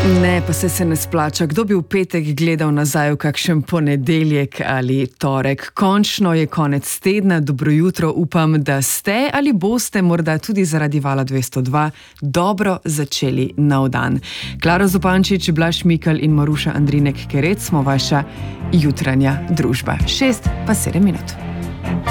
Ne, pa se ne splača. Kdo bi v petek gledal nazaj v kakšen ponedeljek ali torek? Končno je konec tedna, dobro jutro, upam, da ste ali boste morda tudi zaradi Vala 202 dobro začeli nov dan. Klara Zupančič, Blaž Mikl in Maruša Andrinek Keret smo vaša jutranja družba. 6:07.